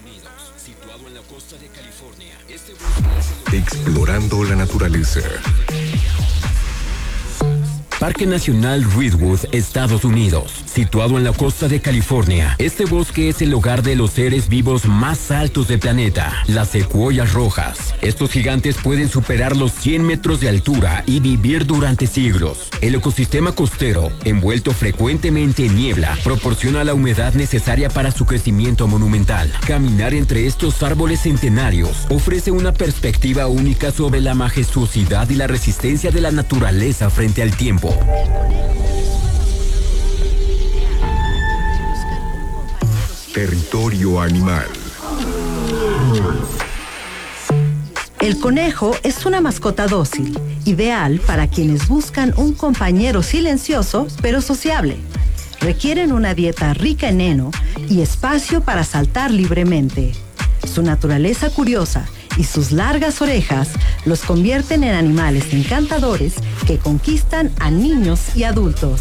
Explorando la naturaleza. Parque Nacional Redwood, Estados Unidos. Situado en la costa de California, este bosque es el hogar de los seres vivos más altos del planeta, las secuoyas rojas. Estos gigantes pueden superar los 100 metros de altura y vivir durante siglos. El ecosistema costero, envuelto frecuentemente en niebla, proporciona la humedad necesaria para su crecimiento monumental. Caminar entre estos árboles centenarios ofrece una perspectiva única sobre la majestuosidad y la resistencia de la naturaleza frente al tiempo. Territorio animal. El conejo es una mascota dócil, ideal para quienes buscan un compañero silencioso pero sociable. Requieren una dieta rica en heno y espacio para saltar libremente. Su naturaleza curiosa y sus largas orejas los convierten en animales encantadores que conquistan a niños y adultos.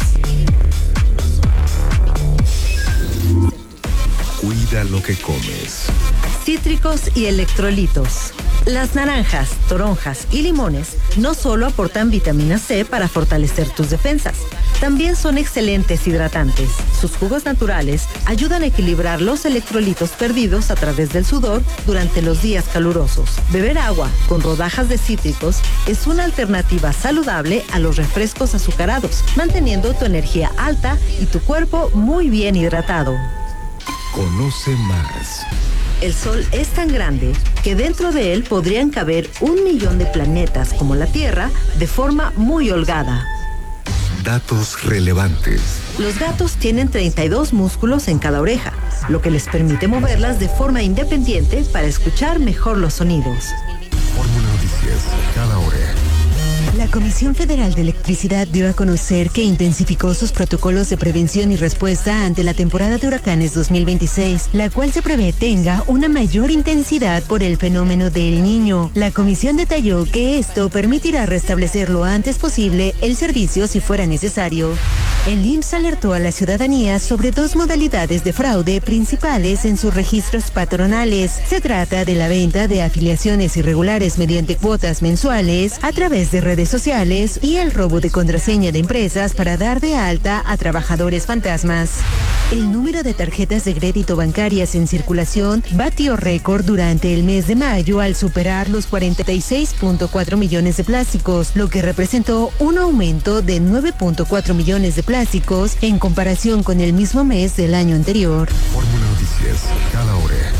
Cuida lo que comes. Cítricos y electrolitos. Las naranjas, toronjas y limones no solo aportan vitamina C para fortalecer tus defensas, también son excelentes hidratantes. Sus jugos naturales ayudan a equilibrar los electrolitos perdidos a través del sudor durante los días calurosos. Beber agua con rodajas de cítricos es una alternativa saludable a los refrescos azucarados, manteniendo tu energía alta y tu cuerpo muy bien hidratado. Conoce más. El Sol es tan grande que dentro de él podrían caber 1 millón de planetas como la Tierra de forma muy holgada. Datos relevantes. Los gatos tienen 32 músculos en cada oreja, lo que les permite moverlas de forma independiente para escuchar mejor los sonidos. Fórmula Noticias, cada hora. La Comisión Federal de Electricidad dio a conocer que intensificó sus protocolos de prevención y respuesta ante la temporada de huracanes 2026, la cual se prevé tenga una mayor intensidad por el fenómeno del Niño. La comisión detalló que esto permitirá restablecer lo antes posible el servicio si fuera necesario. El IMSS alertó a la ciudadanía sobre 2 modalidades de fraude principales en sus registros patronales. Se trata de la venta de afiliaciones irregulares mediante cuotas mensuales a través de redes sociales y el robo de contraseña de empresas para dar de alta a trabajadores fantasmas. El número de tarjetas de crédito bancarias en circulación batió récord durante el mes de mayo al superar los 46.4 millones de plásticos, lo que representó un aumento de 9.4 millones de plásticos en comparación con el mismo mes del año anterior. Fórmula Noticias, cada hora.